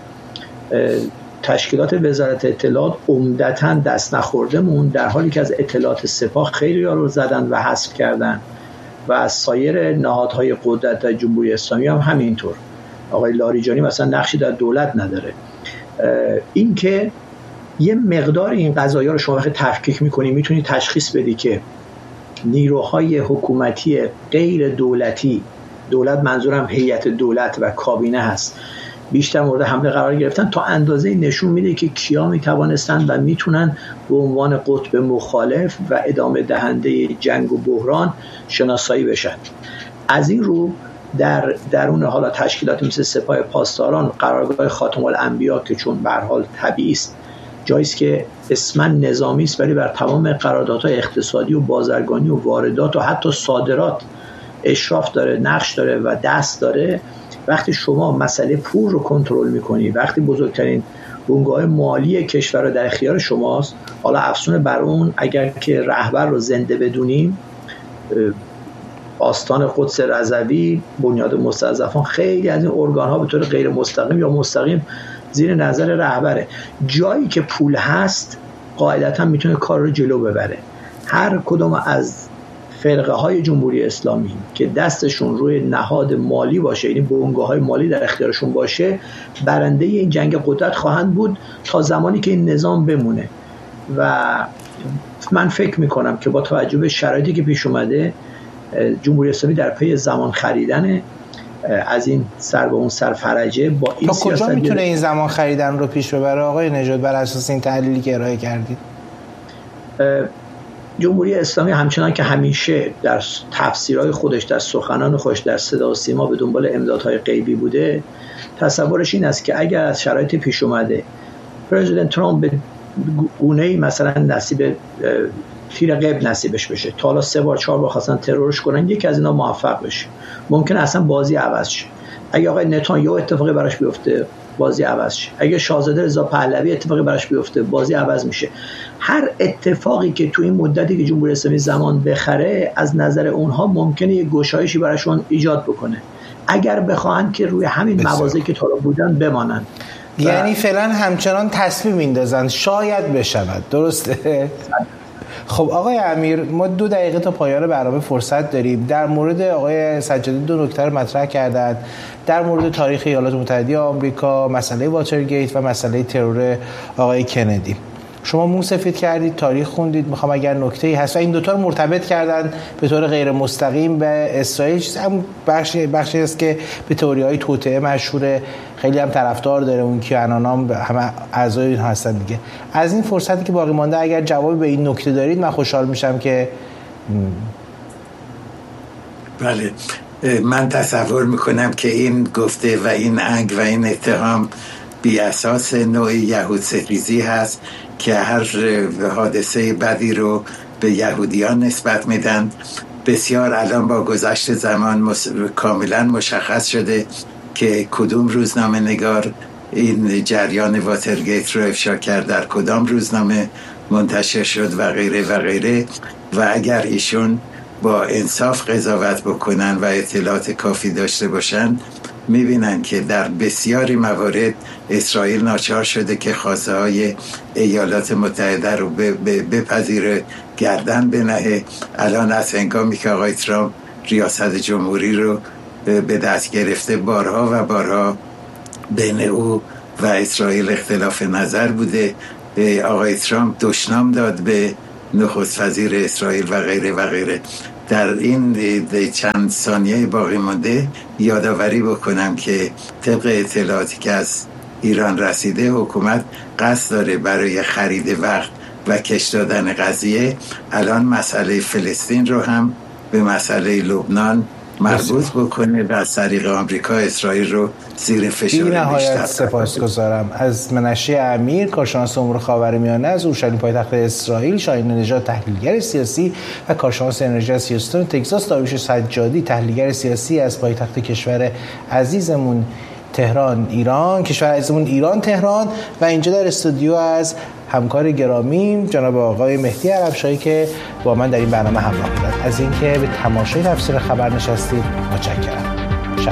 Speaker 4: تشکیلات وزارت اطلاعات عمدتاً دست نخورده مون، در حالی که از اطلاعات سپاه خیلی ها رو زدن و حذف کردن و از سایر نهادهای قدرت در جمهوری اسلامی هم همینطور. آقای لاریجانی مثلا نقشی در دولت نداره. این که یه مقدار این قضایا رو شما وقتی تفکیک میکنی میتونی تشخیص بدی که نیروهای حکومتی غیر دولتی، دولت منظورم هیئت دولت و کابینه هست، بیشتر مورد حمله قرار گرفتن تا اندازه نشون میده که کیا میتوانستن و میتونن به عنوان قطب مخالف و ادامه دهنده جنگ و بحران شناسایی بشن. از این رو در درون حالا تشکیلات مثل سپاه پاسداران، قرارگاه خاتم الانبیا که چون به هر حال طبیعی است جایی است که اسما نظامی است ولی بر تمام قراردادهای اقتصادی و بازرگانی و واردات و حتی صادرات اشراف داره، نقش داره و دست داره. وقتی شما مسئله پول رو کنترل میکنی، وقتی بزرگترین بنگاه مالی کشور رو در اختیار شماست، حالا افسون بر اون اگر که رهبر رو زنده بدونیم، آستان قدس رضوی، بنیاد مستضعفان، خیلی از این ارگان ها به طور غیر مستقیم یا مستقیم زیر نظر رهبره. جایی که پول هست قاعدتا میتونه کار رو جلو ببره. هر کدوم از فرقه های جمهوری اسلامی که دستشون روی نهاد مالی باشه، یعنی بنگاه های مالی در اختیارشون باشه، برنده این جنگ قدرت خواهند بود تا زمانی که این نظام بمونه. و من فکر میکنم که با توجه به شرایطی که پیش اومده، جمهوری اسلامی در پی زمان خریدن از این سر به اون سر فرجه با این
Speaker 2: سیاست. کجا میتونه این زمان خریدن رو پیش ببره آقای نژاد بر اساس این تحلیلی که ارائه کردید؟
Speaker 4: جمهوری اسلامی همچنان که همیشه در تفسیرهای خودش، در سخنان خودش، در صدا و سیما به دنبال امدادهای غیبی بوده، تصورش این است که اگر از شرایط پیش اومده پرزیدنت ترامپ به گونه‌ای مثلا نصیب تیر غیب نصیبش بشه، تا حالا سه بار چهار بار خواستن ترورش کنن، یکی از اینا موفق بشه، ممکن اصلا بازی عوض شه. اگه آقای نتانیاهو اتفاقی براش بیفته بازی عوض شه. اگه شاهزاده رضا پهلوی اتفاقی براش بیفته بازی عوض میشه. هر اتفاقی که تو این مدتی که جمهوری اسلامی زمان بخره از نظر اونها ممکنه یه گشایشی براشون ایجاد بکنه اگر بخواهند که روی همین مواضعی که تا بودن بمانن.
Speaker 2: یعنی فعلا همچنان تصمیم میندازن شاید بشود. درسته؟ خب آقای امیر، ما دو دقیقه تا پایان برنامه فرصت داریم. در مورد آقای سجادی دو نکته رو مطرح کردند، در مورد تاریخ ایالات متحده آمریکا، مسئله واترگیت و مسئله ترور آقای کندی. شما مو سفید کردید، تاریخ خوندید، میخوام اگر نکته‌ای هست و این دوتا رو مرتبط کردن به طور غیر مستقیم به اسرائیل، هم بخشی بخشی است که به تئوری‌های توطئه مشهور، خیلی هم طرفدار داره، اون کیانان هم همه اعضای این هستن دیگه. از این فرصتی که باقی مانده اگر جواب به این نکته دارید من خوشحال میشم که
Speaker 3: بله. من تصور میکنم که این گفته و این انگ و این اتهام بی اساس نوع یهود ستیزی هست که هر حادثه بدی رو به یهودیان نسبت میدن. بسیار الان با گذشت زمان مس... کاملا مشخص شده که کدوم روزنامه نگار این جریان واترگیت رو افشا کرد، در کدام روزنامه منتشر شد و غیره و غیره. و اگر ایشون با انصاف قضاوت بکنن و اطلاعات کافی داشته باشن میبینن که در بسیاری موارد اسرائیل ناچار شده که خواسته های ایالات متحده رو بپذیره، گردن بنهه. الان از هنگامی که آقای ترامپ ریاست جمهوری رو به دست گرفته، بارها و بارها بین او و اسرائیل اختلاف نظر بوده. آقای ترامپ دشنام داد به نخست وزیر اسرائیل و غیره و غیره. در این چند ثانیه باقی مانده یادآوری بکنم که طبق اطلاعاتی که از ایران رسیده، حکومت قصد داره برای خرید وقت و کش دادن قضیه الان مسئله فلسطین رو هم به مسئله لبنان مربوط بکنه و از طریق آمریکا اسرائیل رو زیر فشار بیشتر.
Speaker 2: سپاسگزارم از منشی امیر، کارشناس امور خاورمیانه از اورشلیم پایتخت اسرائیل، شاهین نژاد تحلیلگر سیاسی و کارشناس انرژی از هیوستن تگزاس، داریوش سجادی تحلیلگر سیاسی از پایتخت کشور عزیزمون تهران ایران، کشور عزیزمون ایران تهران، و اینجا در استودیو از همکار گرامیم جناب آقای مهدی عربشاهی که با من در این برنامه همراه بودند. از اینکه به تماشای تفسیر خبر نشستید متشکرم.